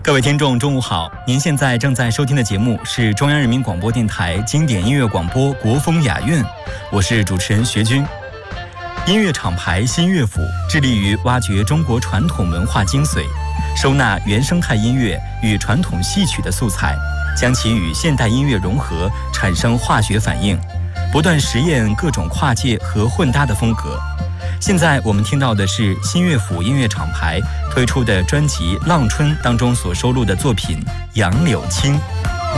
各位听众，中午好！您现在正在收听的节目是中央人民广播电台经典音乐广播国风雅韵，我是主持人学军。音乐厂牌新乐府致力于挖掘中国传统文化精髓，收纳原生态音乐与传统戏曲的素材，将其与现代音乐融合，产生化学反应，不断实验各种跨界和混搭的风格。现在我们听到的是新乐府音乐厂牌推出的专辑《浪春》当中所收录的作品《杨柳青》。